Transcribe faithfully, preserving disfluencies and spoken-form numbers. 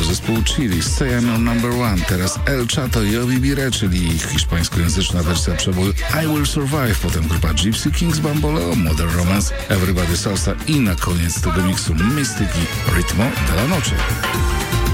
zespół Chili, Say I'm Your Number One. Teraz El Chato i Obibire, czyli hiszpańskojęzyczna wersja przeboju I Will Survive. Potem grupa Gypsy Kings, Bamboleo, Modern Romance, Everybody Salsa i na koniec tego miksu Mystyki, Ritmo de la Noche.